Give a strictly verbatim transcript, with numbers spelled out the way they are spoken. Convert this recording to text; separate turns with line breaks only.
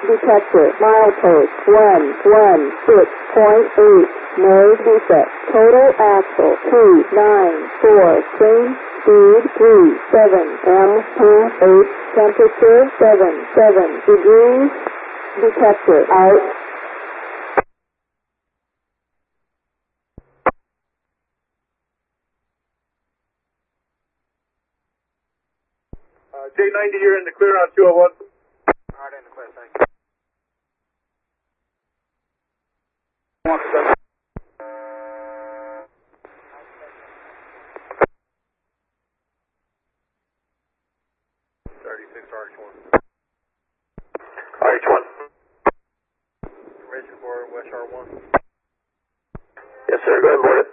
detector, milepost one one six point eight, no defect, total axle two nine four, train speed three seven, M two eight, temperature seven seven degrees, detector out.
Uh, J ninety, you're in the clear on two oh one.
Alright, in the clear, thank you.
thirty-six R H one.
R H one.
Ready for West R one.
Yes, sir, go ahead and board it.